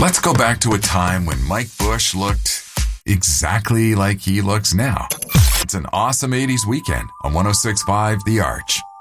Let's go back to a time when Mike Bush looked exactly like he looks now. It's an awesome 80s weekend on 106.5 The Arch.